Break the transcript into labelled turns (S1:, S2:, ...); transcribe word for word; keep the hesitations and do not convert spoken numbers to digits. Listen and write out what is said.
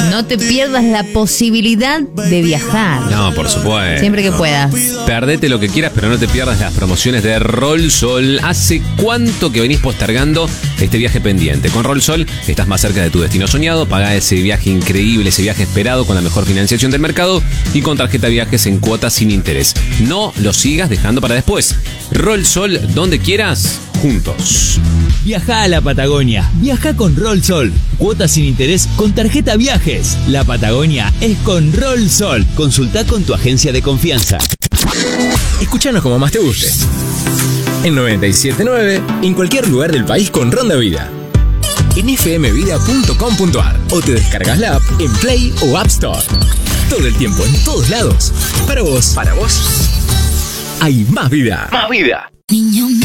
S1: No te pierdas la posibilidad de viajar.
S2: No, por supuesto.
S1: Siempre que puedas.
S2: Perdete lo que quieras, pero no te pierdas las promociones de Rolsol. ¿Hace cuánto que venís postergando este viaje pendiente? Con Rolsol estás más cerca de tu destino soñado. Pagá ese viaje increíble, ese viaje esperado con la mejor financiación del mercado y con tarjeta viajes en cuotas sin interés. No lo sigas dejando para después. Rolsol, donde quieras, juntos.
S3: Viaja a la Patagonia. Viaja con Rolsol. Cuotas sin interés con tarjeta viajes. La Patagonia es con Rolsol. Consulta con tu agencia de confianza.
S4: Escúchanos como más te guste. En noventa y siete punto nueve, en cualquier lugar del país con Ronda Vida. En f m vida punto com punto a r o te descargas la app en Play o App Store. Todo el tiempo, en todos lados. Para vos. Para vos. Hay más vida. Más vida.